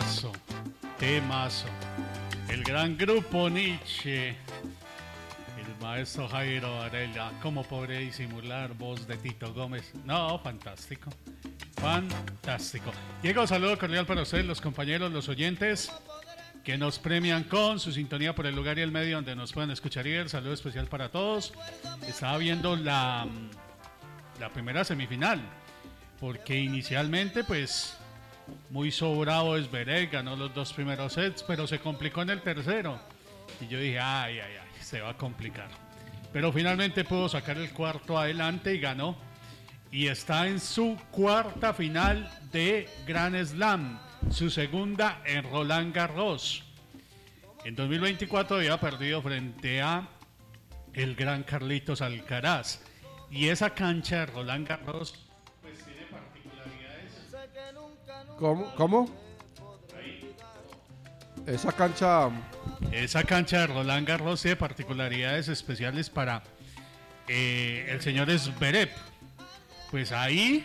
Temazo, temazo. El gran grupo Nietzsche. El maestro Jairo Varela. ¿Cómo podré disimular voz de Tito Gómez? No, fantástico. Fantástico. Diego, saludo cordial para ustedes, los compañeros, los oyentes que nos premian con su sintonía por el lugar y el medio donde nos pueden escuchar y ver. Saludo especial para todos. Estaba viendo la primera semifinal, porque inicialmente pues muy sobrado Zverev, ganó los 2 primeros sets, pero se complicó en el tercero y yo dije ay, se va a complicar, pero finalmente pudo sacar el cuarto adelante y ganó, y está en su cuarta final de Grand Slam, su segunda en Roland Garros. En 2024 había perdido frente a el gran Carlitos Alcaraz, y esa cancha de Roland Garros pues tiene particularidades. ¿Cómo? Esa cancha de Roland Garros tiene particularidades especiales para el señor Zverev. Pues ahí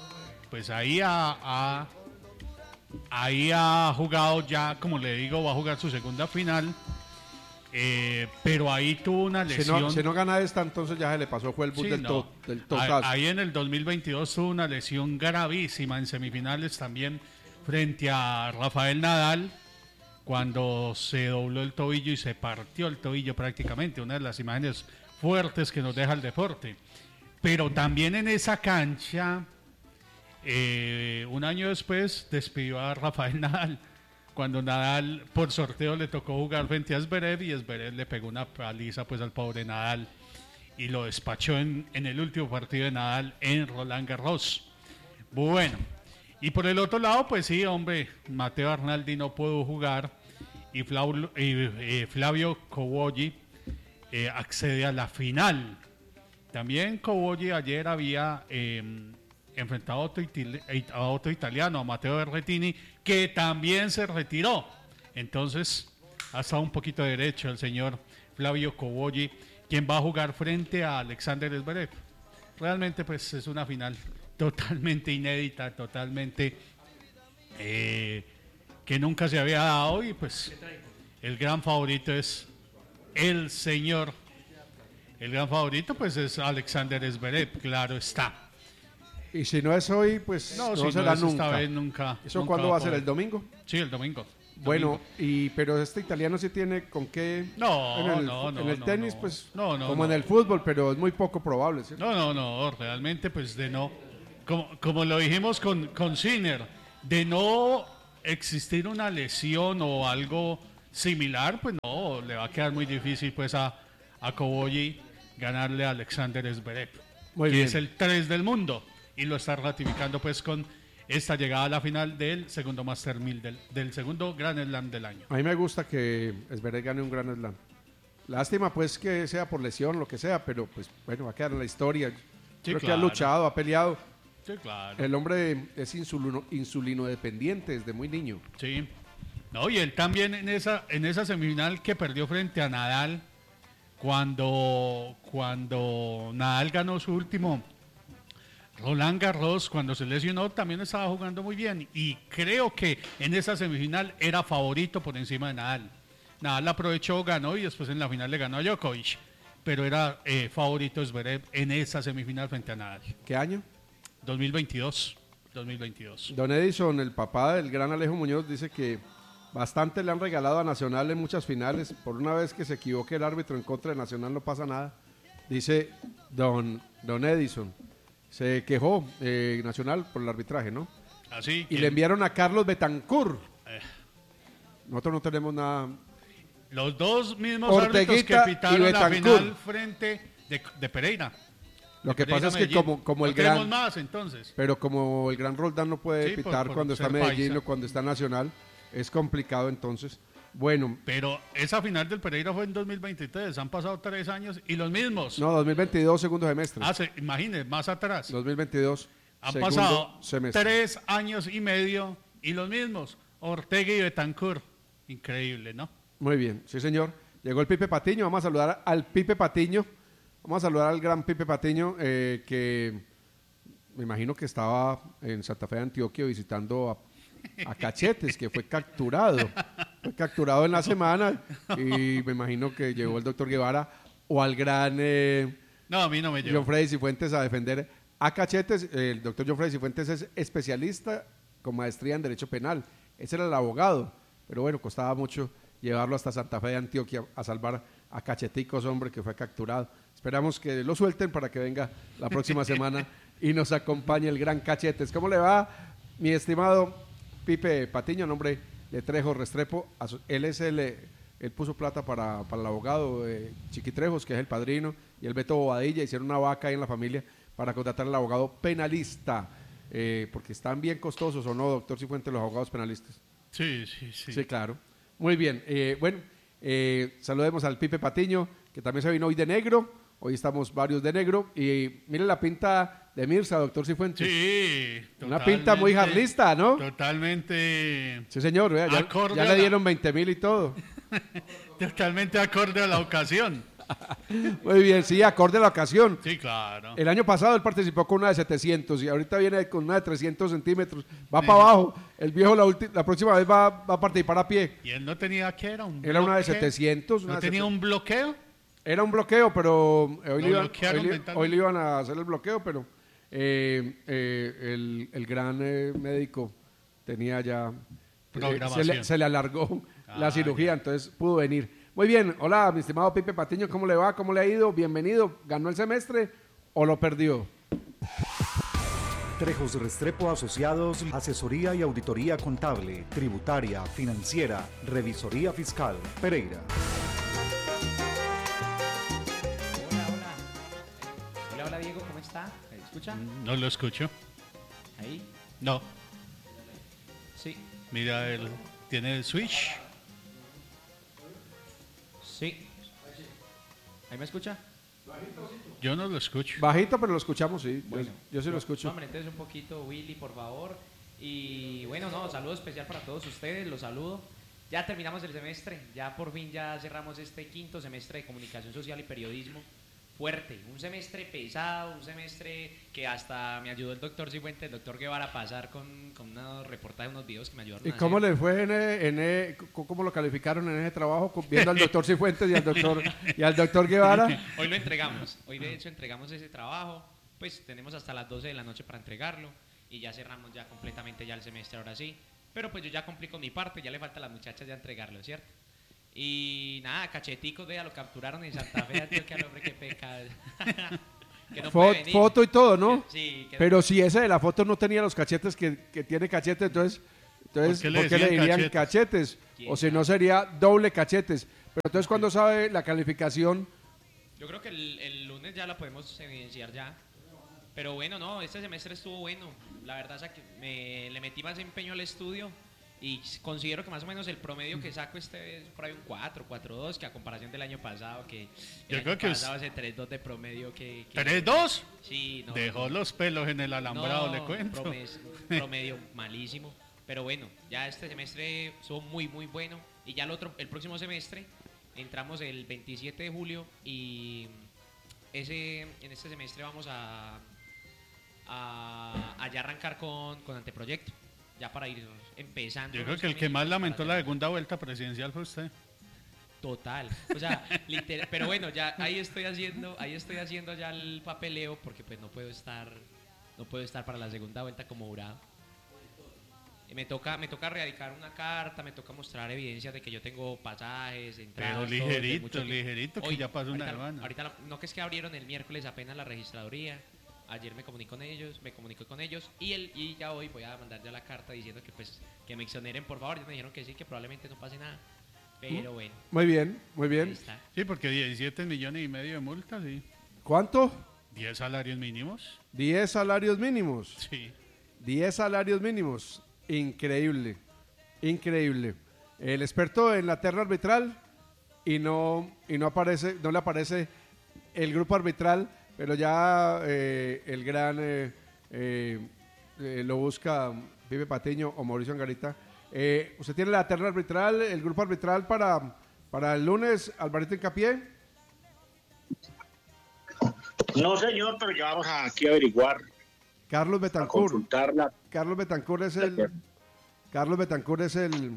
ha jugado ya, como le digo, va a jugar su segunda final. Pero ahí tuvo una lesión. Si no gana esta, entonces ya se le pasó, fue el bus del totazo. Ahí en el 2022 tuvo una lesión gravísima en semifinales también frente a Rafael Nadal, cuando se dobló el tobillo y se partió el tobillo prácticamente, una de las imágenes fuertes que nos deja el deporte. Pero también en esa cancha, un año después, despidió a Rafael Nadal, cuando Nadal por sorteo le tocó jugar frente a Zverev, y Zverev le pegó una paliza pues al pobre Nadal y lo despachó en el último partido de Nadal en Roland Garros. Bueno, y por el otro lado, pues sí, hombre, Matteo Arnaldi no pudo jugar, y Flavio Cobolli accede a la final. También Cobolli ayer había enfrentado a otro italiano, a Matteo Berrettini, que también se retiró. Entonces ha estado un poquito derecho el señor Flavio Cobolli, quien va a jugar frente a Alexander Zverev. Realmente pues es una final totalmente inédita, totalmente que nunca se había dado, y pues el gran favorito es el gran favorito pues es Alexander Zverev, claro está. Y si no es hoy, pues no si será no nunca. Esta vez nunca. ¿Eso nunca cuándo va a ser? ¿El domingo? Sí, el domingo. Bueno, pero este italiano sí tiene con qué. En el tenis, pues, como en el fútbol, pero es muy poco probable, ¿cierto? No, realmente, pues de no. Como lo dijimos con Sinner, de no existir una lesión o algo similar, pues no, le va a quedar muy difícil pues a Cobolli ganarle a Alexander Zverev, que es el 3 del mundo, y lo está ratificando pues con esta llegada a la final del segundo Master 1000, del segundo Grand Slam del año. A mí me gusta que Zverev gane un Grand Slam. Lástima pues que sea por lesión, lo que sea, pero pues bueno, va a quedar en la historia. Sí, creo claro. que ha luchado, ha peleado. Sí, claro. El hombre es insulino dependiente desde muy niño. Sí. No, y él también en esa semifinal que perdió frente a Nadal, cuando Nadal ganó su último Roland Garros, cuando se lesionó, también estaba jugando muy bien, y creo que en esa semifinal era favorito por encima de Nadal. Nadal aprovechó, ganó, y después en la final le ganó a Djokovic, pero era favorito Zverev en esa semifinal frente a Nadal. ¿Qué año? 2022. Don Edison, el papá del gran Alejo Muñoz, dice que bastante le han regalado a Nacional en muchas finales. Por una vez que se equivoque el árbitro en contra de Nacional no pasa nada. Dice don Edison. Se quejó Nacional por el arbitraje, ¿no? Así y le enviaron a Carlos Betancourt. Nosotros no tenemos nada. Los dos mismos árbitros que pitaron la final frente de Pereira. Lo que pasa es que como el gran más, entonces. Pero como el gran Roldán no puede pitar cuando está Medellín o cuando está Nacional, es complicado entonces. Bueno. Pero esa final del Pereira fue en 2023, han pasado 3 años y los mismos. No, 2022, segundo semestre. Imagínense, más atrás. 2022, han pasado semestre. 3 años y medio y los mismos. Ortega y Betancourt. Increíble, ¿no? Muy bien, sí señor. Llegó el Pipe Patiño, vamos a saludar al Pipe Patiño. Vamos a saludar al gran Pipe Patiño, que me imagino que estaba en Santa Fe de Antioquia visitando a Cachetes, que fue capturado. Fue capturado en la semana y me imagino que llegó el doctor Guevara o al gran No, a mí no me llegó. John Freddy Cifuentes a defender a Cachetes. El doctor John Freddy Cifuentes es especialista con maestría en Derecho Penal. Ese era el abogado, pero bueno, costaba mucho llevarlo hasta Santa Fe de Antioquia a salvar a Cacheticos, hombre, que fue capturado. Esperamos que lo suelten para que venga la próxima semana y nos acompañe el gran Cachetes. ¿Cómo le va, mi estimado Pipe Patiño, nombre de Trejo Restrepo? Él es él puso plata para el abogado Chiquitrejos, que es el padrino, y el Beto Bobadilla hicieron una vaca ahí en la familia para contratar al abogado penalista, porque están bien costosos, ¿o no, doctor Cifuentes, los abogados penalistas? Sí. Sí, claro. Muy bien. Saludemos al Pipe Patiño, que también se vino hoy de negro. Hoy estamos varios de negro. Y mire la pinta de Mirza, doctor Cifuentes. Sí, una pinta muy jarlista, ¿no? Totalmente. Sí, señor. Ya le dieron 20,000 y todo. Totalmente acorde a la ocasión. Muy bien, sí, acorde a la ocasión. Sí, claro. El año pasado él participó con una de 700 y ahorita viene con una de 300 centímetros. Va para abajo. El viejo la próxima vez va a participar a pie. ¿Y él no tenía qué? Era una de 700. ¿No tenía un bloqueo? Era un bloqueo, pero hoy le iban a hacer el bloqueo, pero el gran médico tenía ya... se le alargó la cirugía, entonces pudo venir. Muy bien, hola, mi estimado Pipe Patiño, ¿cómo le va? ¿Cómo le ha ido? Bienvenido. ¿Ganó el semestre o lo perdió? Trejos Restrepo Asociados, asesoría y auditoría contable, tributaria, financiera, revisoría fiscal, Pereira. Hola Diego, ¿cómo está? ¿Me escucha? No lo escucho. ¿Ahí? No. Sí. Mira, tiene el switch. Sí. ¿Ahí me escucha? Yo no lo escucho. Bajito, pero lo escuchamos, sí. Bueno, yo sí lo escucho. Hombre, entonces un poquito, Willy, por favor. Y bueno, saludo especial para todos ustedes, los saludo. Ya terminamos el semestre, ya por fin ya cerramos este quinto semestre de Comunicación Social y Periodismo. Fuerte, un semestre pesado, un semestre que hasta me ayudó el doctor Cifuentes, el doctor Guevara a pasar con unos reportajes, unos videos que me ayudaron ¿Y cómo le fue cómo lo calificaron en ese trabajo viendo al doctor Cifuentes y al doctor Guevara? Hoy lo entregamos, hoy de hecho entregamos ese trabajo, pues tenemos hasta las 12 de la noche para entregarlo y ya cerramos ya completamente ya el semestre ahora sí, pero pues yo ya cumplí con mi parte, ya le falta a las muchachas ya entregarlo, ¿cierto? Y nada, Cacheticos, vea, lo capturaron en Santa Fe, Antioquia, al hombre, qué pecado. Que no foto y todo, ¿no? Sí. Pero si ese de la foto no tenía los cachetes que tiene cachetes, entonces ¿por qué le dirían cachetes? O si no sería doble cachetes. Pero entonces, ¿cuándo sabe la calificación? Yo creo que el lunes ya la podemos evidenciar ya. Pero bueno, este semestre estuvo bueno. La verdad es que le metí más empeño al estudio. Y considero que más o menos el promedio que saco es por ahí un 4, 4.2, que a comparación del año pasado, que el año pasado ese 3.2 de promedio que ¿3.2? Sí, no. Dejó los pelos en el alambrado, le cuento. Promedio malísimo. Pero bueno, ya este semestre estuvo muy, muy bueno. Y ya el próximo semestre entramos el 27 de julio y en este semestre vamos a ya arrancar con anteproyecto. Ya para ir empezando. Yo creo que el que más lamentó la segunda vuelta presidencial fue usted. Total. O sea, literal. Pero bueno, ya ahí estoy haciendo ya el papeleo porque pues no puedo estar para la segunda vuelta como jurado. Me toca radicar una carta, me toca mostrar evidencias de que yo tengo pasajes, entradas. Pero ligerito, que ya pasó una semana. Ahorita no, que es que abrieron el miércoles apenas la registraduría. Ayer me comuniqué con ellos y ya hoy voy a mandar ya la carta diciendo que pues que me exoneren, por favor. Ellos me dijeron que sí, que probablemente no pase nada. Pero bueno. Muy bien. Ahí está. Sí, porque 17,5 millones de multas, sí. ¿Cuánto? 10 salarios mínimos. 10 salarios mínimos. Sí. 10 salarios mínimos. Increíble. El experto en la terna arbitral y no le aparece el grupo arbitral. Pero ya el gran lo busca Pipe Patiño o Mauricio Angarita. ¿Usted tiene la terna arbitral, el grupo arbitral para el lunes, Alvarito Hincapié? No, señor, pero ya vamos aquí a averiguar. Carlos A Betancourt. consultarla. Carlos Betancourt es Carlos Betancur es el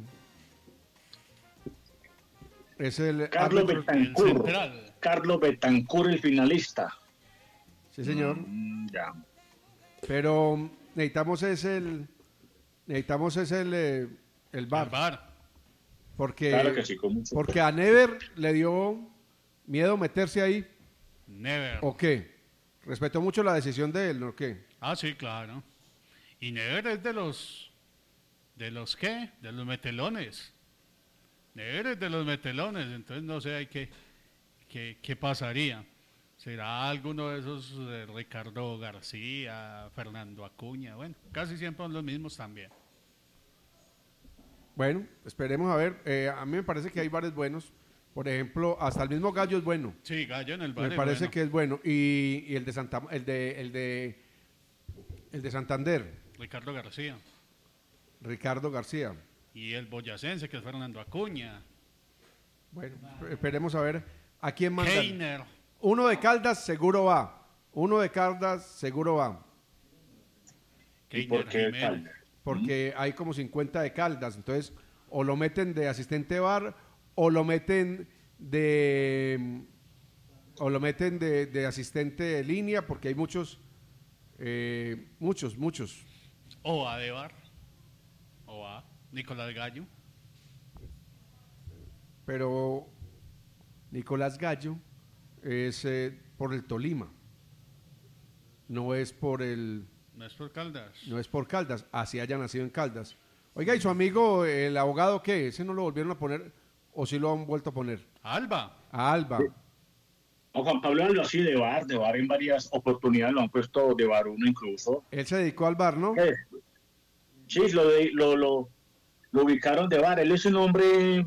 Carlos árbitro. Betancur. El central. Carlos Betancur, el finalista. Sí, señor. Ya. Pero necesitamos el VAR. El VAR. Porque, Claro que sí, con mucho porque a Never le dio miedo meterse ahí. Never. ¿O qué? Respetó mucho la decisión de él, ¿no? ¿Qué? Ah, sí, claro. Y Never es ¿de los qué? De los metelones. Never es de los metelones, entonces no sé qué pasaría. ¿Será alguno de esos Ricardo García, Fernando Acuña? Bueno, casi siempre son los mismos también. Bueno, esperemos a ver. A mí me parece que hay varios buenos. Por ejemplo, hasta el mismo Gallo es bueno. Sí, Gallo en el VAR Me es parece bueno. que es bueno. Y el de el de Santander, Ricardo García. Ricardo García. Y el boyacense, que es Fernando Acuña. Bueno, esperemos a ver a quién mandan. Keiner. Uno de Caldas seguro va. ¿Y por qué Jiménez. tal? Porque hay como 50 de Caldas. Entonces, o lo meten de asistente VAR o lo meten de asistente de línea, porque hay muchos. Oa de VAR. Oa. Nicolás Gallo. Pero Nicolás Gallo es por el Tolima. No es por No es por Caldas. Caldas, así haya nacido en Caldas. Oiga, ¿y su amigo, el abogado, qué? ¿Ese no lo volvieron a poner o sí lo han vuelto a poner? Alba. A Alba. A Juan Pablo lo así de VAR en varias oportunidades lo han puesto de VAR 1 incluso. Él se dedicó al VAR, ¿no? Sí, lo ubicaron de VAR. Él es un hombre,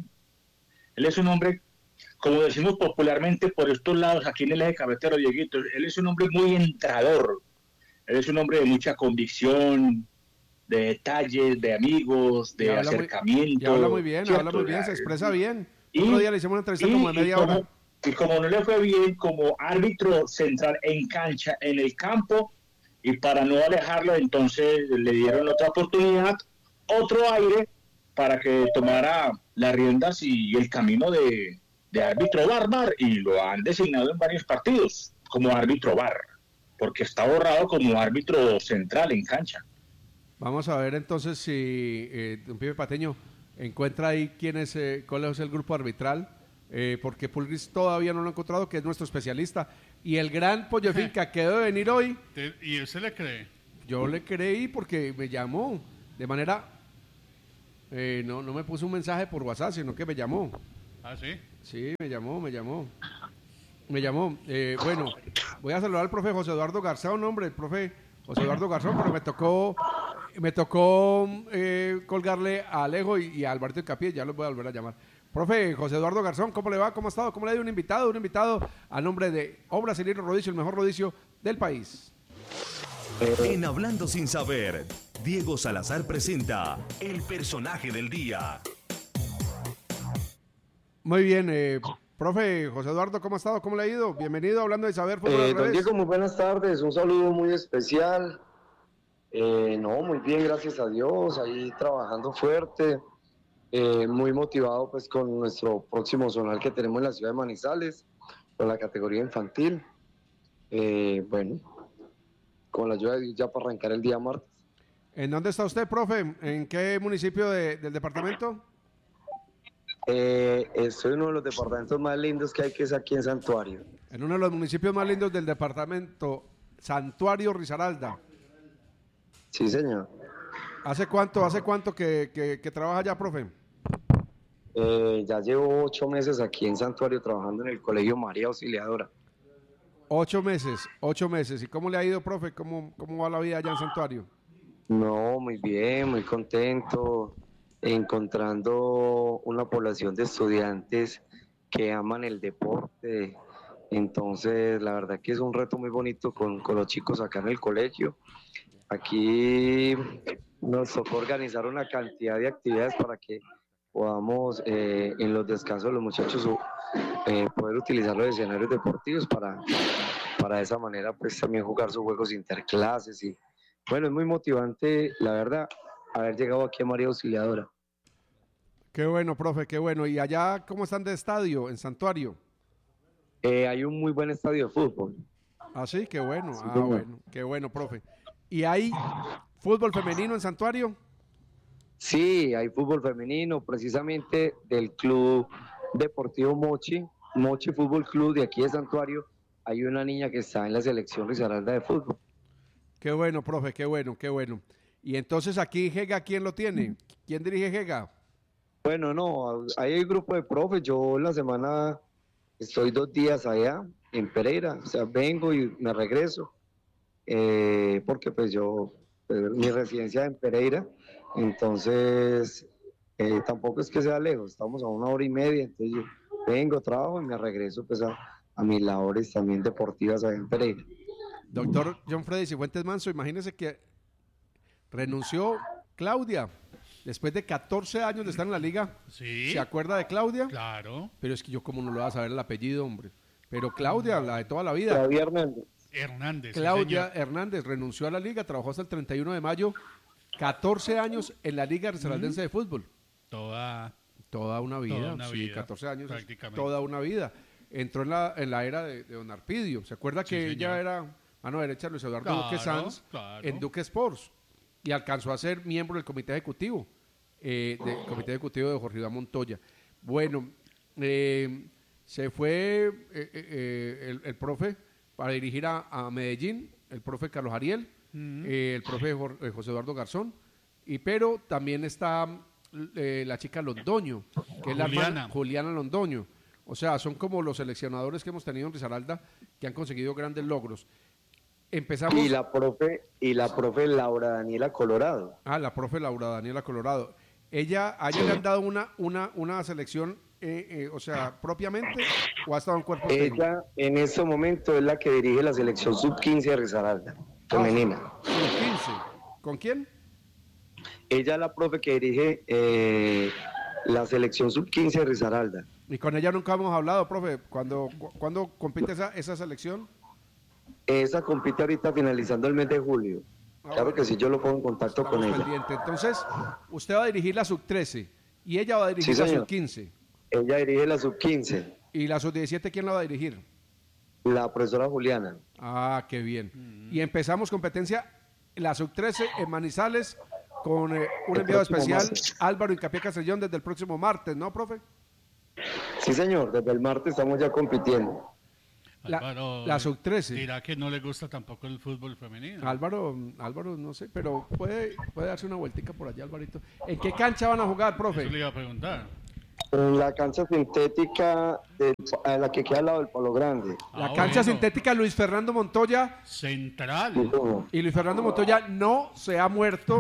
como decimos popularmente por estos lados, aquí en el eje cafetero, Dieguito, él es un hombre muy entrador. Él es un hombre de mucha convicción, de detalles, de amigos, de acercamiento. Y habla muy bien, ¿cierto? se expresa bien. Y- Otro día le hicimos una entrevista como de media hora. Y como no le fue bien como árbitro central en cancha, en el campo, y para no alejarlo, entonces le dieron otra oportunidad, otro aire, para que tomara las riendas y el camino de árbitro VAR, y lo han designado en varios partidos como árbitro VAR, porque está borrado como árbitro central en cancha. Vamos a ver entonces si don Pipe Pateño encuentra ahí cuál es el grupo arbitral, porque Pulgris todavía no lo ha encontrado, que es nuestro especialista. Y el gran Pollo de Finca que debe venir hoy, ¿Y usted le cree? yo le creí porque me llamó de manera, no me puso un mensaje por WhatsApp, sino que me llamó. Ah, sí. Sí, me llamó. Bueno, voy a saludar al profe José Eduardo Garzón, el profe José Eduardo Garzón, pero me tocó colgarle a Alejo y a Alberto Capié, ya los voy a volver a llamar. Profe José Eduardo Garzón, ¿cómo le va? ¿Cómo ha estado? ¿Cómo le ha ido un invitado a nombre de Obras Cilindro Rodicio, el mejor rodicio del país? En Hablando Sin Saber, Diego Salazar presenta el personaje del día. Muy bien, profe José Eduardo, ¿cómo ha estado? ¿Cómo le ha ido? Bienvenido a Hablando de Saber. Don Diego, muy buenas tardes, un saludo muy especial. No, muy bien, gracias a Dios, ahí trabajando fuerte, muy motivado pues con nuestro próximo zonal que tenemos en la ciudad de Manizales, con la categoría infantil. Bueno, con la ayuda de Dios ya para arrancar el día martes. ¿En dónde está usted, profe? ¿En qué municipio del departamento? Estoy en uno de los departamentos más lindos que es aquí en Santuario. En uno de los municipios más lindos del departamento, Santuario Risaralda. Sí, señor. ¿Hace cuánto que trabaja ya, profe? Ya llevo 8 meses aquí en Santuario trabajando en el Colegio María Auxiliadora. 8 meses. ¿Y cómo le ha ido, profe? ¿Cómo va la vida allá en Santuario? No, muy bien, muy contento, encontrando una población de estudiantes que aman el deporte. Entonces, la verdad que es un reto muy bonito con los chicos acá en el colegio. Aquí nos tocó organizar una cantidad de actividades para que podamos en los descansos de los muchachos poder utilizar los escenarios deportivos para de esa manera pues también jugar sus juegos interclases y bueno, es muy motivante, la verdad. haber llegado aquí a María Auxiliadora. Qué bueno, profe, qué bueno. ¿Y allá cómo están de estadio, en Santuario? Hay un muy buen estadio de fútbol. Ah, sí, qué bueno. Sí, Bueno, qué bueno, profe. ¿Y hay fútbol femenino en Santuario? Sí, hay fútbol femenino, precisamente del Club Deportivo Mochi Fútbol Club de aquí de Santuario. Hay una niña que está en la selección Risaralda de fútbol. Qué bueno, profe, qué bueno, qué bueno. Y entonces aquí Gega, ¿quién lo tiene? ¿Quién dirige Gega? Bueno, no, hay un grupo de profes. Yo la semana estoy 2 días allá en Pereira, o sea, vengo y me regreso, porque pues mi residencia es en Pereira, entonces tampoco es que sea lejos, estamos a 1 hora y media, entonces yo vengo, trabajo y me regreso pues a mis labores también deportivas allá en Pereira. Doctor John Freddy Cifuentes Manso, imagínese que renunció Claudia después de 14 años de estar en la liga. Sí. ¿Se acuerda de Claudia? Claro. Pero es que yo como no lo voy a saber el apellido, hombre. Pero Claudia, la de toda la vida. Claudia Hernández. Hernández. Claudia Sí, Hernández renunció a la liga, trabajó hasta el 31 de mayo, 14 años en la Liga Risaraldense de Fútbol. toda Toda una una sí, vida, 14 años, prácticamente. toda una vida. Entró en la era de Don Arpidio. ¿Se acuerda Sí, que señor. ella era mano derecha de Luis Eduardo Claro, Duque Sanz claro. en Duque Sports? Y alcanzó a ser miembro del comité ejecutivo, de Jorge Iván Montoya. Bueno, se fue el profe para dirigir a Medellín, el profe Carlos Ariel, el profe José Eduardo Garzón, pero también está la chica Londoño, que es la hermana Juliana Londoño. O sea, son como los seleccionadores que hemos tenido en Risaralda que han conseguido grandes logros. Empezamos. Y la profe Laura Daniela Colorado. Ah, la profe Laura Daniela Colorado. A ella le han dado una selección, o sea, propiamente, o ha estado en cuerpo técnico. Ella en este momento es la que dirige la selección sub-15 de Risaralda, femenina. Sub-15. ¿Con quién? Ella es la profe que dirige la selección sub-15 de Risaralda. Y con ella nunca hemos hablado, profe. ¿Cuándo compite esa selección? Esa compite ahorita finalizando el mes de julio. Claro que sí, yo lo pongo en contacto con ella. Pendiente. Entonces, usted va a dirigir la sub-13 y ella va a dirigir la sub-15. Ella dirige la sub-15. ¿Y la sub-17 quién la va a dirigir? La profesora Juliana. Ah, qué bien. Y empezamos competencia, la sub-13 en Manizales, con un enviado especial, martes. Álvaro Hincapié Castellón, desde el próximo martes, ¿no, profe? Sí, señor, desde el martes estamos ya compitiendo. La sub-13. Dirá que no le gusta tampoco el fútbol femenino. Álvaro, no sé, pero puede darse una vueltica por allá, Alvarito. ¿En qué cancha van a jugar, profe? Eso le iba a preguntar. En la cancha sintética a la que queda al lado del Palo Grande. La cancha sintética Luis Fernando Montoya. Central. Y Luis Fernando Montoya no se ha muerto.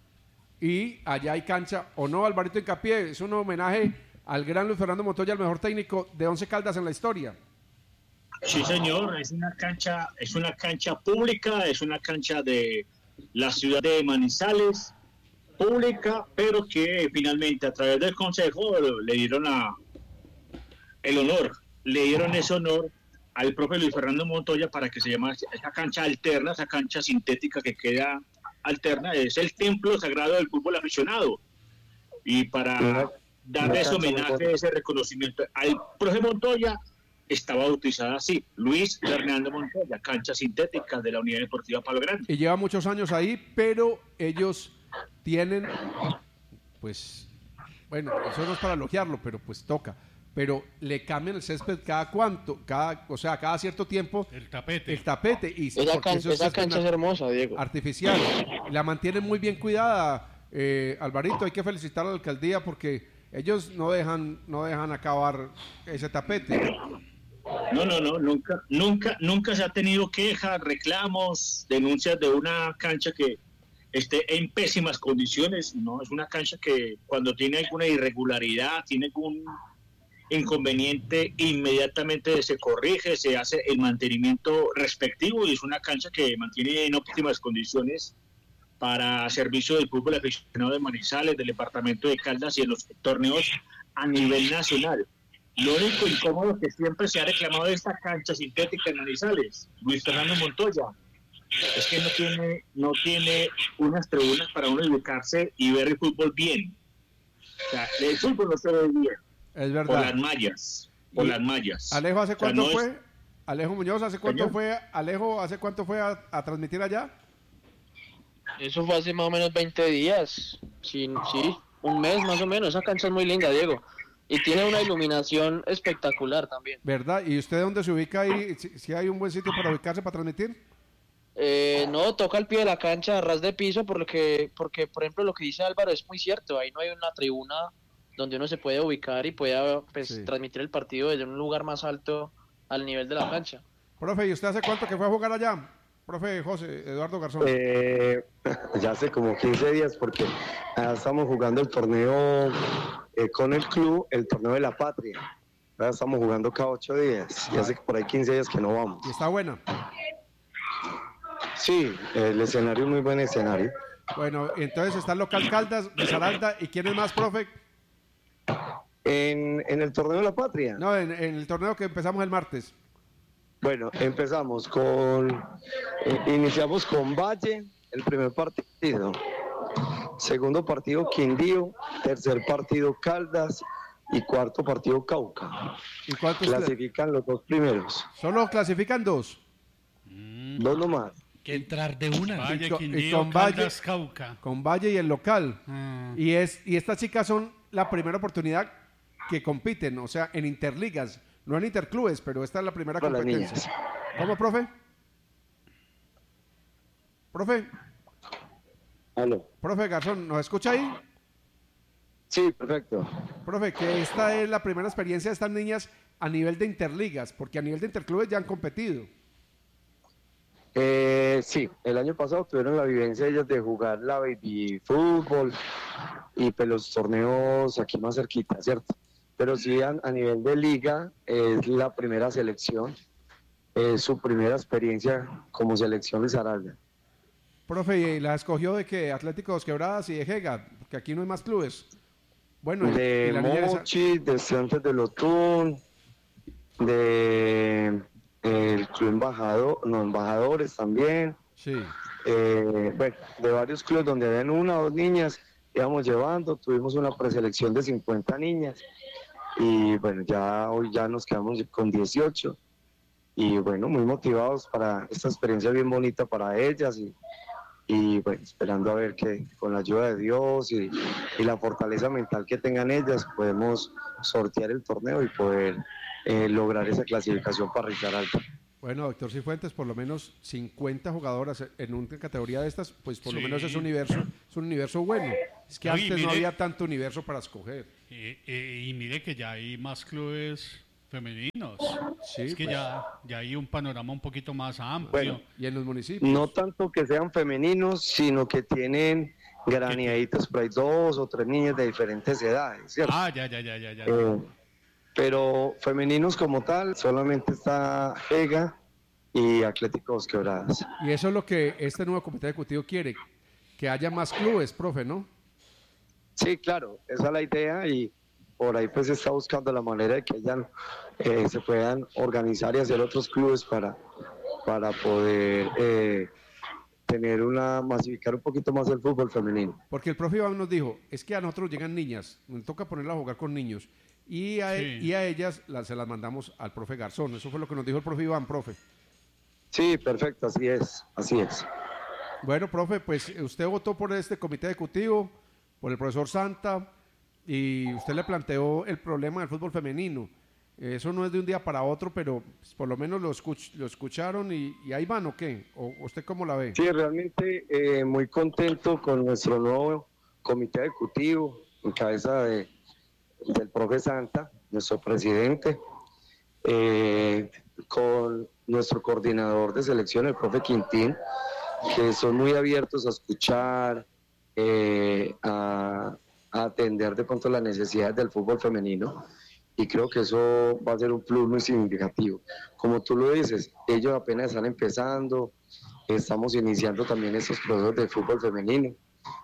Y allá hay cancha, ¿o no, Alvarito Hincapié? Es un homenaje al gran Luis Fernando Montoya, el mejor técnico de Once Caldas en la historia. Sí, señor, es una cancha pública, es una cancha de la ciudad de Manizales, pública, pero que finalmente a través del consejo le dieron ese honor al profe Luis Fernando Montoya para que se llame esa cancha alterna, esa cancha sintética que queda alterna, es el templo sagrado del fútbol aficionado. Y para darle ese homenaje, ese reconocimiento al profe Montoya, está bautizada así, Luis Fernando Montoya, cancha sintética de la Unidad Deportiva Palo Grande. Y lleva muchos años ahí, pero ellos tienen, pues, bueno, eso no es para elogiarlo, pero pues toca. Pero le cambian el césped cada cierto tiempo. El tapete. Y esa cancha es hermosa, Diego. Artificial. La mantienen muy bien cuidada, Alvarito. Hay que felicitar a la alcaldía porque ellos no dejan acabar ese tapete. No, nunca se ha tenido quejas, reclamos, denuncias de una cancha que esté en pésimas condiciones. No, es una cancha que cuando tiene alguna irregularidad, tiene algún inconveniente, inmediatamente se corrige, se hace el mantenimiento respectivo y es una cancha que mantiene en óptimas condiciones para servicio del fútbol aficionado de Manizales, del departamento de Caldas y en los torneos a nivel nacional. Lo único incómodo que siempre se ha reclamado de esta cancha sintética en Manizales, Luis Fernando Montoya, es que no tiene unas tribunas para uno ubicarse y ver el fútbol bien. O sea, el fútbol no se ve bien. Es verdad. Por las mallas. Alejo, ¿hace cuánto fue? Alejo Muñoz, ¿hace cuánto ¿Señor? fue? Alejo, ¿hace cuánto fue a transmitir allá? Eso fue hace más o menos 20 días. Sí, un mes más o menos. Esa cancha es muy linda, Diego. Y tiene una iluminación espectacular también. ¿Verdad? ¿Y usted dónde se ubica ahí? ¿Si hay un buen sitio para ubicarse, para transmitir? No, toca al pie de la cancha, a ras de piso, porque, por ejemplo, lo que dice Álvaro es muy cierto. Ahí no hay una tribuna donde uno se puede ubicar y pueda transmitir el partido desde un lugar más alto al nivel de la cancha. Profe, ¿y usted hace cuánto que fue a jugar allá? Profe José Eduardo Garzón. Ya hace como 15 días porque estamos jugando el torneo con el club, el torneo de la patria. Ahora estamos jugando cada 8 días. Ya hace por ahí 15 días que no vamos. ¿Y está buena? Sí, el escenario es muy buen escenario. Bueno, entonces está el local Caldas, Risaralda, ¿y quién es más, profe? En el torneo de la patria. No, en el torneo que empezamos el martes. Bueno, iniciamos con Valle, el primer partido. Segundo partido Quindío, tercer partido Caldas y cuarto partido Cauca. ¿Y cuántos clasifican los 2 primeros? ¿Solo clasifican 2? 2 nomás. Que entrar de una. Valle, y Quindío, con Valle, Caldas, Cauca. Con Valle y el local. Y estas chicas son la primera oportunidad que compiten, o sea, en interligas, no en interclubes, pero esta es la primera Para competencia. ¿Cómo, profe? ¿Profe? Aló. Profe Garzón, ¿nos escucha ahí? Sí, perfecto. Profe, que esta es la primera experiencia de estas niñas a nivel de interligas, porque a nivel de interclubes ya han competido. Sí, el año pasado tuvieron la vivencia ellas de jugar la baby fútbol y pues los torneos aquí más cerquita, ¿cierto? Pero sí a nivel de liga es la primera selección, es su primera experiencia como selección de Risaralda. Profe, ¿y la escogió de qué? Atlético Dos Quebradas y de Jega, porque aquí no hay más clubes. Bueno, de y la niña Mochi, de Estudiantes de Lotún, de el Club Embajadores también. Sí. Bueno, de varios clubes donde habían 1 o 2 niñas, íbamos llevando, tuvimos una preselección de 50 niñas y bueno, hoy ya nos quedamos con 18 y bueno, muy motivados para esta experiencia bien bonita para ellas y bueno, esperando a ver que con la ayuda de Dios y la fortaleza mental que tengan ellas podemos sortear el torneo y poder lograr esa clasificación para Risaralda. Bueno, doctor Cifuentes, por lo menos 50 jugadoras en una categoría de estas, pues por lo Sí. menos es un universo bueno. Es que No, antes mire, no había tanto universo para escoger. Y mire que ya hay más clubes femeninos. Sí, es que pues. ya hay un panorama un poquito más amplio. Bueno, Y en los municipios. no tanto que sean femeninos, sino que tienen graneaditas por ahí 2 o 3 niñas de diferentes edades, ¿cierto? Ya. Pero femeninos como tal, solamente está Ega y Atlético Dos Quebradas. Y eso es lo que este nuevo comité ejecutivo quiere, que haya más clubes, profe, ¿no? Sí, claro, esa es la idea y por ahí pues se está buscando la manera de que se puedan organizar y hacer otros clubes para poder masificar un poquito más el fútbol femenino. Porque el profe Iván nos dijo, es que a nosotros llegan niñas, nos toca ponerlas a jugar con niños, y a ellas se las mandamos al profe Garzón. Eso fue lo que nos dijo el profe Iván, profe. Sí, perfecto, así es. Bueno, profe, pues usted votó por este comité ejecutivo, por el profesor Santa, y usted le planteó el problema del fútbol femenino. Eso no es de un día para otro, pero por lo menos lo escucharon y ahí van, ¿o qué? ¿O usted cómo la ve? Sí, realmente muy contento con nuestro nuevo comité ejecutivo, en cabeza del profe Santa, nuestro presidente, con nuestro coordinador de selección, el profe Quintín, que son muy abiertos a escuchar, a atender de pronto las necesidades del fútbol femenino, y creo que eso va a ser un plus muy significativo. Como tú lo dices, ellos apenas están empezando, estamos iniciando también estos procesos de fútbol femenino,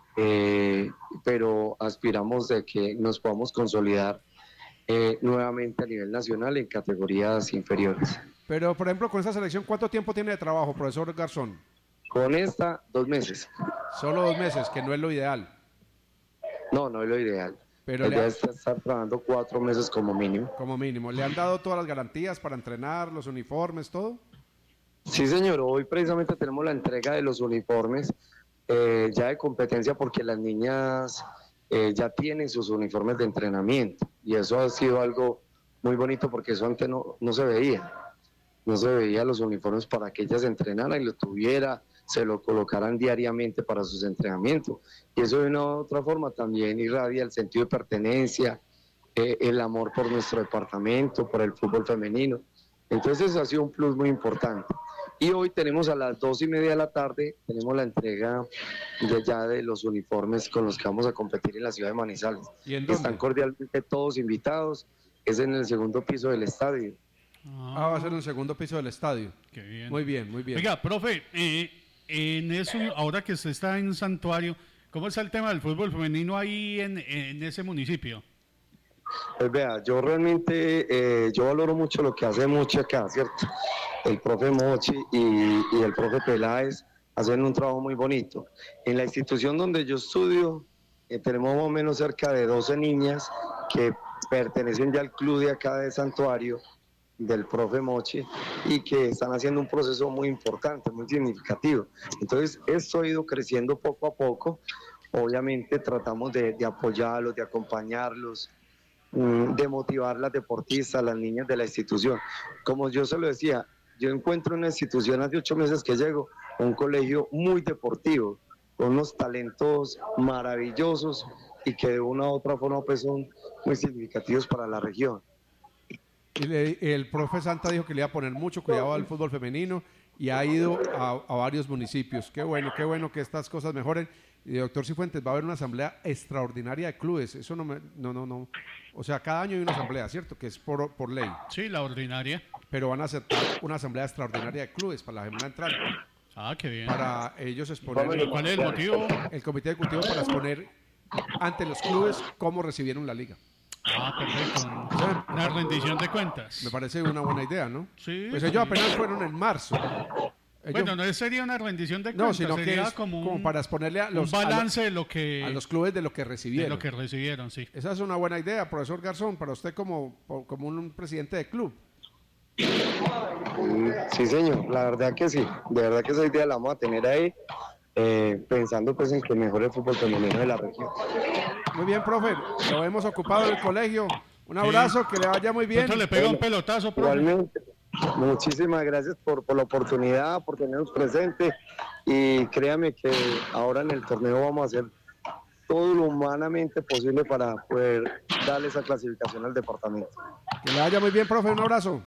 pero aspiramos de que nos podamos consolidar nuevamente a nivel nacional en categorías inferiores. Pero, por ejemplo, con esa selección, ¿cuánto tiempo tiene de trabajo, profesor Garzón? Con esta, 2 meses. Solo 2 meses, que no es lo ideal. No, no es lo ideal. Pero la idea es estar trabajando 4 meses como mínimo. Como mínimo. ¿Le han dado todas las garantías para entrenar, los uniformes, todo? Sí, señor. Hoy precisamente tenemos la entrega de los uniformes ya de competencia porque las niñas ya tienen sus uniformes de entrenamiento. Y eso ha sido algo muy bonito porque eso antes no se veía. No se veía los uniformes para que ellas entrenaran y lo tuviera, se lo colocaran diariamente para sus entrenamientos. Y eso de una u otra forma también irradia el sentido de pertenencia, el amor por nuestro departamento, por el fútbol femenino. Entonces eso ha sido un plus muy importante. Y hoy tenemos a las 2:30 de la tarde, tenemos la entrega de los uniformes con los que vamos a competir en la ciudad de Manizales. ¿Y en dónde? Están cordialmente todos invitados, es en el segundo piso del estadio. Va a ser en el segundo piso del estadio. Qué bien. Muy bien, muy bien. Oiga, profe, en eso, ahora que usted está en Santuario, ¿cómo está el tema del fútbol femenino ahí en ese municipio? Pues vea, yo realmente, yo valoro mucho lo que hace Mochi acá, ¿cierto? El profe Mochi y el profe Peláez hacen un trabajo muy bonito. En la institución donde yo estudio, tenemos más o menos cerca de 12 niñas que pertenecen ya al club de acá de Santuario, del profe Mochi, y que están haciendo un proceso muy importante, muy significativo. Entonces, esto ha ido creciendo poco a poco. Obviamente tratamos de apoyarlos, de acompañarlos, de motivar a las deportistas, a las niñas de la institución. Como yo se lo decía, yo encuentro una institución hace 8 meses que llego, un colegio muy deportivo, con unos talentos maravillosos y que de una u otra forma pues son muy significativos para la región. Y el profe Santa dijo que le iba a poner mucho cuidado al fútbol femenino y ha ido a varios municipios. Qué bueno que estas cosas mejoren. Y doctor Cifuentes, va a haber una asamblea extraordinaria de clubes. Eso no. O sea, cada año hay una asamblea, ¿cierto? Que es por ley. Sí, la ordinaria. Pero van a aceptar una asamblea extraordinaria de clubes para la semana entrante. Ah, qué bien. Para ellos exponer. ¿Cuál es el motivo? El comité ejecutivo para exponer ante los clubes cómo recibieron la liga. Ah, perfecto. Una rendición de cuentas. Me parece una buena idea, ¿no? Sí. Pues ellos apenas fueron en marzo. Bueno, no sería una rendición de cuentas, sino sería que es como para exponerle a los, un balance de lo que a los clubes de lo que recibieron. De lo que recibieron, sí. Esa es una buena idea, profesor Garzón, para usted como un presidente de club. Sí, señor, la verdad que sí. De verdad que esa idea la vamos a tener ahí, pensando pues en que mejore el fútbol femenino de la región. Muy bien, profe, lo hemos ocupado en el colegio. Un abrazo, que le vaya muy bien. Entonces le pega un pelotazo, profe. Igualmente. Muchísimas gracias por la oportunidad, por tenernos presentes, y créame que ahora en el torneo vamos a hacer todo lo humanamente posible para poder darle esa clasificación al departamento. Que le vaya muy bien, profe, un abrazo.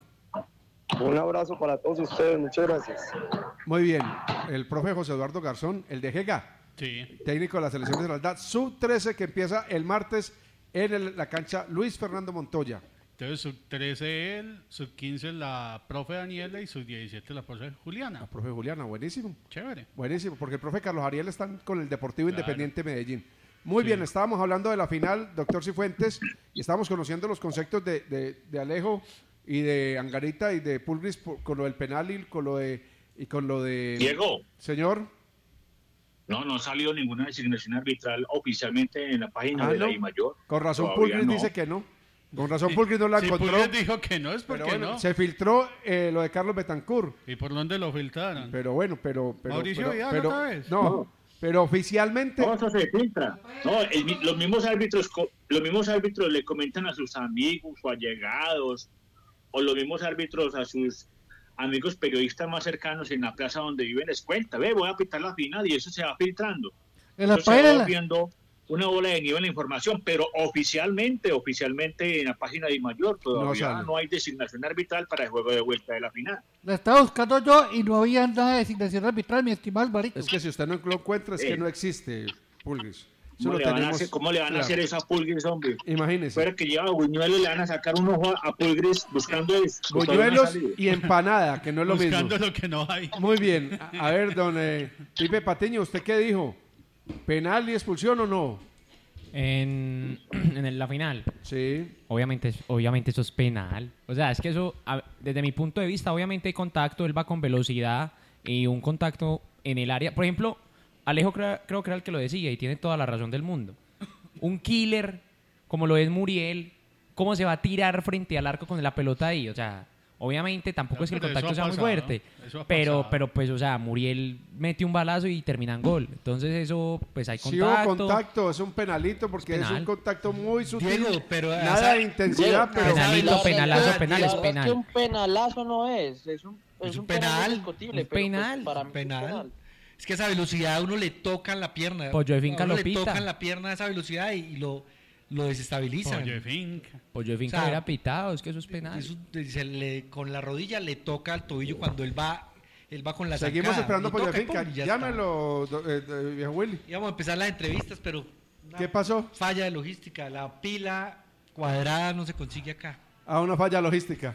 Un abrazo para todos ustedes, muchas gracias. Muy bien, el profe José Eduardo Garzón, el de Jega, sí, técnico de la selección de Esmeralda, sub-13, que empieza el martes en la cancha Luis Fernando Montoya. Entonces, sub-13 él, sub-15 la profe Daniela y sub-17 la profe Juliana. La profe Juliana, buenísimo. Chévere. Buenísimo, porque el profe Carlos Ariel están con el Deportivo Independiente Medellín. Muy bien, estábamos hablando de la final, doctor Cifuentes, y estábamos conociendo los conceptos de Alejo y de Angarita y de Pulgris con lo del penal y con lo de... Diego. Señor. No ha salido ninguna designación arbitral oficialmente en la página de la DIMAYOR. Con razón Todavía Pulgris dice que no. Con razón Pulgris no la encontró. Pulgris dijo que no, es porque bueno, no. se filtró lo de Carlos Betancourt. ¿Y por dónde lo filtraron? Pero bueno, Mauricio Vidal otra vez. No, pero oficialmente... No, eso se filtra. No, los mismos árbitros le comentan a sus amigos o allegados, o los mismos árbitros a sus amigos periodistas más cercanos en la plaza donde viven, les cuenta, voy a pitar la final, y eso se va filtrando. En la eso se página va viendo una bola de nieve en la información, pero oficialmente en la página de DIMAYOR todavía no hay designación arbitral para el juego de vuelta de la final. La estaba buscando yo y no había nada de designación arbitral, mi estimado Alvarito. Es que si usted no lo encuentra, es que no existe, Pulgris. ¿Cómo le van a hacer eso a Pulgris, hombre? Imagínese. Fuera que lleva Buñuelos, le van a sacar un ojo a Pulgris buscando eso. Buñuelos y empanada, que no es lo mismo. Buscando lo que no hay. Muy bien. A ver, don Pipe Patiño, ¿usted qué dijo? ¿Penal y expulsión o no? En la final. Sí. Obviamente eso es penal. O sea, es que eso, desde mi punto de vista, obviamente hay contacto, él va con velocidad, y un contacto en el área. Por ejemplo, Alejo creo que era el que lo decía y tiene toda la razón del mundo. Un killer, como lo es Muriel, ¿cómo se va a tirar frente al arco con la pelota ahí? O sea, obviamente tampoco es que el contacto sea muy fuerte, pero pues, o sea, Muriel mete un balazo y termina en gol. Entonces eso, pues hay contacto. Sí hubo contacto, es un penalito porque es un contacto muy sutil. Diego, pero nada de intensidad, pero penalito, penalazo, penal es Es que penal. un penalazo no es un penal indiscutible, un pero, penal. pues, para mí es un penal. Es que a esa velocidad a uno le tocan la pierna. Pollo de finca a uno lo le pita. tocan la pierna a esa velocidad y lo desestabilizan. Pollo de finca. Pollo de finca hubiera pitado, es que eso es penal. Eso, con la rodilla le toca al tobillo cuando él va con la seguimos zancada, esperando le Pollo de toca y finca. pum, y ya Llámelo, viejo Willy. Íbamos a empezar las entrevistas, pero ¿Qué pasó? Falla de logística. La pila cuadrada no se consigue acá. Una falla logística.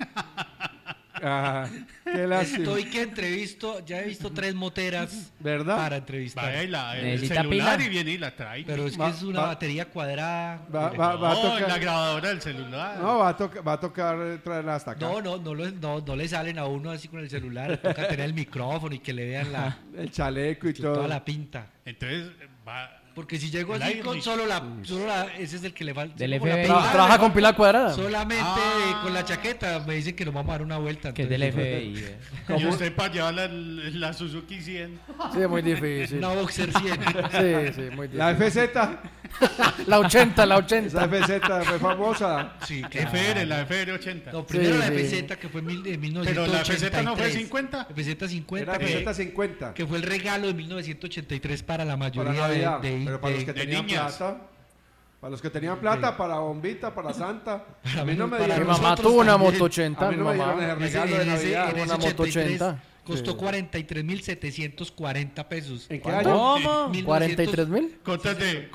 Qué lástima. Estoy que entrevisto, ya he visto 3 moteras, ¿verdad? Para entrevistar. Vaya el celular y viene y la trae. Pero es que es una batería cuadrada. Va a tocar en la grabadora del celular. No, va a tocar traerla hasta acá. No le salen a uno así con el celular. Toca tener el micrófono y que le vean el chaleco y todo. Toda la pinta. Entonces va. Porque si llego así con solo la, ese es el que le falta. Del FBI. Trabaja con pila cuadrada. Solamente con la chaqueta me dicen que nos vamos a dar una vuelta. Que es del FBI. Y usted para llevar la Suzuki 100. Sí, es muy difícil. Una Boxer 100. Sí, muy difícil. La FZ. La 80. Esa FZ fue famosa. Sí, claro. La FR 80. No, primero la FZ que fue en 1983. Pero la FZ no fue 50. FZ 50. Era FZ 50. Que fue el regalo de 1983 para la mayoría para de pero para los que tenían niñas. plata. Para los que tenían plata, para Bombita, para Santa. A mí no me Mi dieron. mamá tuvo una moto 80. A mí no me dieron el regalo de Navidad. Una moto 80. Costó 43.740 pesos. ¿En qué año? ¿Cómo? ¿43.000? Cóntate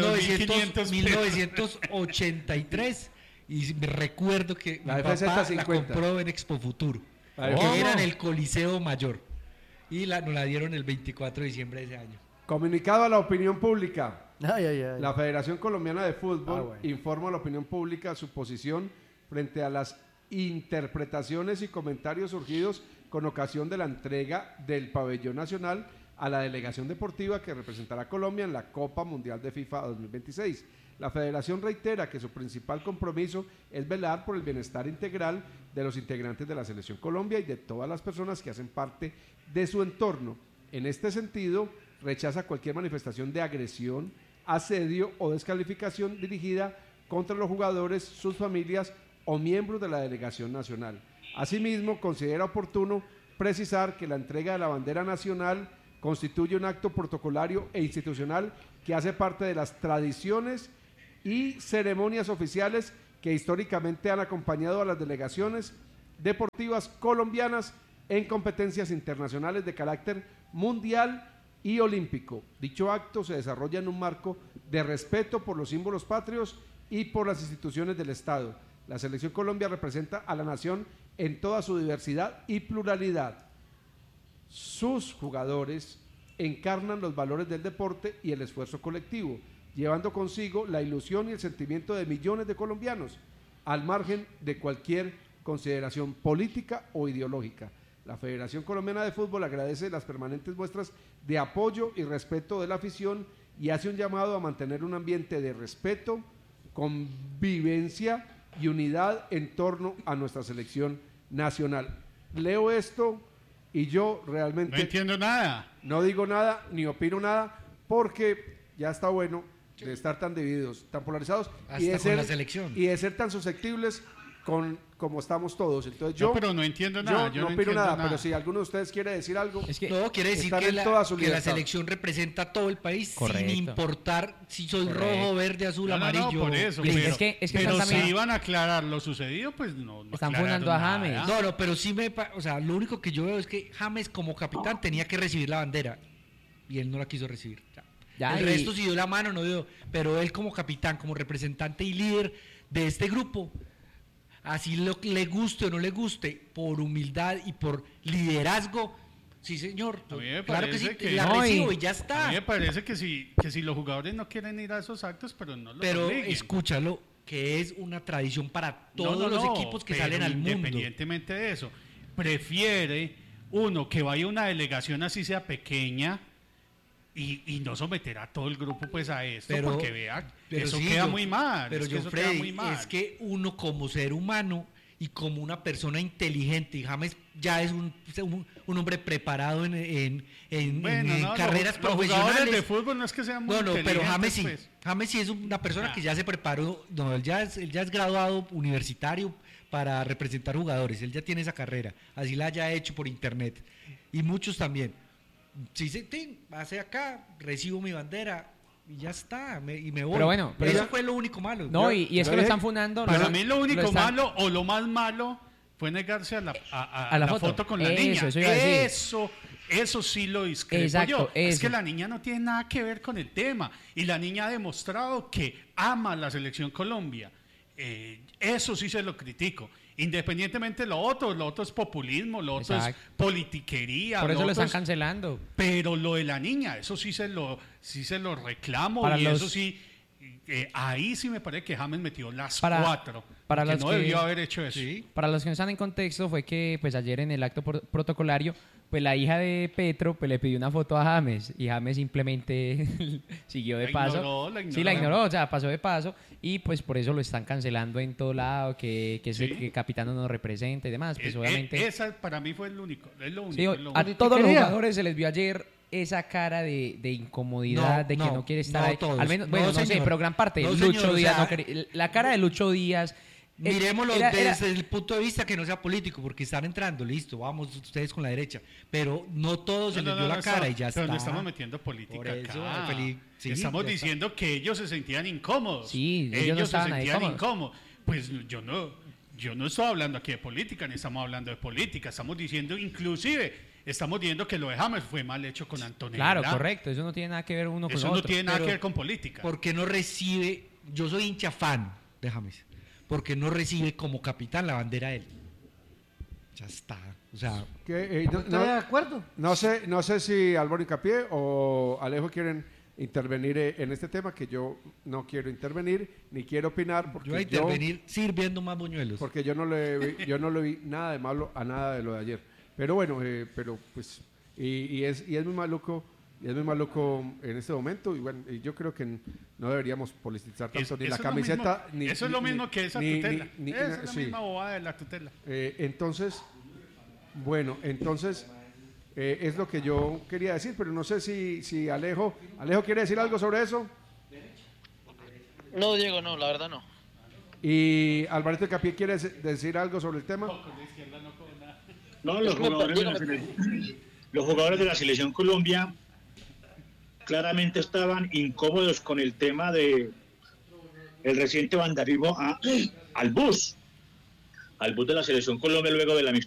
1983. Y me recuerdo que La mi FZ papá 50. la compró en Expo Futuro. Que era en el Coliseo Mayor. Y nos la dieron el 24 de diciembre de ese año. Comunicado a la opinión pública. Ay. La Federación Colombiana de Fútbol informa a la opinión pública su posición frente a las interpretaciones y comentarios surgidos con ocasión de la entrega del pabellón nacional a la delegación deportiva que representará a Colombia en la Copa Mundial de FIFA 2026. La Federación reitera que su principal compromiso es velar por el bienestar integral de los integrantes de la Selección Colombia y de todas las personas que hacen parte de su entorno. En este sentido, rechaza cualquier manifestación de agresión, asedio o descalificación dirigida contra los jugadores, sus familias o miembros de la delegación nacional. Asimismo, considera oportuno precisar que la entrega de la bandera nacional constituye un acto protocolario e institucional que hace parte de las tradiciones y ceremonias oficiales que históricamente han acompañado a las delegaciones deportivas colombianas en competencias internacionales de carácter mundial y olímpico. Dicho acto se desarrolla en un marco de respeto por los símbolos patrios y por las instituciones del Estado. La Selección Colombia representa a la nación en toda su diversidad y pluralidad. Sus jugadores encarnan los valores del deporte y el esfuerzo colectivo, llevando consigo la ilusión y el sentimiento de millones de colombianos, al margen de cualquier consideración política o ideológica. La Federación Colombiana de Fútbol agradece las permanentes muestras de apoyo y respeto de la afición y hace un llamado a mantener un ambiente de respeto, convivencia y unidad en torno a nuestra selección nacional. Leo esto y yo realmente no entiendo nada. No digo nada ni opino nada porque ya está bueno de estar tan divididos, tan polarizados y de ser tan susceptibles como estamos todos. Entonces yo pero no entiendo nada. Yo no opino nada, pero si alguno de ustedes quiere decir algo, no, quiere decir que la selección representa a todo el país. Correcto. Sin importar si soy rojo, verde, azul, amarillo. No, por eso, pero si iban a aclarar lo sucedido, pues no están fundando a James. No, pero sí lo único que yo veo es que James como capitán tenía que recibir la bandera y él no la quiso recibir. El resto sí dio la mano, no dio, pero él como capitán, como representante y líder de este grupo, así le guste o no le guste, por humildad y por liderazgo, sí señor, claro que sí, la recibo y ya está. A mí me parece que si los jugadores no quieren ir a esos actos, pero no los obliguen. Escúchalo, que es una tradición para todos los equipos que salen al mundo. Independientemente de eso, prefiere uno, que vaya una delegación así sea pequeña y no someter a todo el grupo pues a esto, porque vea, eso sí, queda muy mal. Pero es que eso Freddy, queda muy mal. es que uno como ser humano y como una persona inteligente, y James ya es un hombre preparado en carreras los jugadores profesionales. de fútbol no es que sean muy inteligentes, pero James sí. pues. James sí es una persona que ya se preparó, él ya es graduado universitario para representar jugadores, él ya tiene esa carrera, así la haya hecho por internet. Y muchos también. Sí, hace acá, recibo mi bandera y ya está, y me voy. Pero bueno, eso fue lo único malo. No, y es que lo están fundando. Para mí lo único malo o lo más malo fue negarse a la foto con la niña. Eso sí lo discrepo. Exacto, yo. eso. Es que la niña no tiene nada que ver con el tema. Y la niña ha demostrado que ama la selección Colombia. Eso sí se lo critico. Independientemente de lo otro es populismo, lo otro es politiquería. Por eso lo están cancelando. Pero lo de la niña, eso sí se lo reclamo. Eso sí, ahí sí me parece que James metió las 4. Para los no debió haber hecho eso. Sí. Para los que no están en contexto, fue que pues ayer en el acto protocolario, pues la hija de Petro pues le pidió una foto a James y James simplemente siguió de paso. La ignoró. Sí, la ignoró, o sea, pasó de paso y pues por eso lo están cancelando en todo lado, que el capitán no nos representa y demás. Pues obviamente. Esa para mí fue es lo único. Sí, a todos los jugadores se les vio ayer esa cara de incomodidad, que no quiere estar ahí. Todos. Al menos, bueno, no sé, pero gran parte. Lucho Díaz, la cara de Lucho Díaz. Miremoslo desde el punto de vista que no sea político, porque están entrando, listo, vamos ustedes con la derecha, pero no todos se les dio la cara y ya está. Pero no estamos metiendo política eso, acá. Sí, estamos diciendo está. que ellos se sentían incómodos. Sí, ellos no se sentían ahí incómodos. Pues yo no estoy hablando aquí de política, ni estamos hablando de política, estamos diciendo estamos diciendo que lo de James fue mal hecho con Antonella. Claro, correcto, eso no tiene nada que ver uno con otro. Eso no tiene nada que ver con política. Porque no recibe, yo soy hincha fan de James, porque no recibe como capitán la bandera de él. Ya está. O sea, ¿estoy de acuerdo? No sé si Álvaro Hincapié o Alejo quieren intervenir en este tema, que yo no quiero intervenir ni quiero opinar, porque yo voy a intervenir sirviendo más buñuelos, porque yo no le vi nada de malo a nada de lo de ayer. Pero bueno, pero pues y es muy maluco. Y es muy maluco en este momento, y bueno, yo creo que no deberíamos politizar tanto ni la camiseta ni eso es lo mismo que esa tutela. Esa es la sí. misma bobada de la tutela. Entonces es lo que yo quería decir, pero no sé si Alejo quiere decir algo sobre eso. No, Diego, no, la verdad no. Y Alvarito Capié quiere decir algo sobre el tema. No, los jugadores de la selección Colombia claramente estaban incómodos con el tema de el reciente vandalismo al bus de la selección Colombia luego del amistoso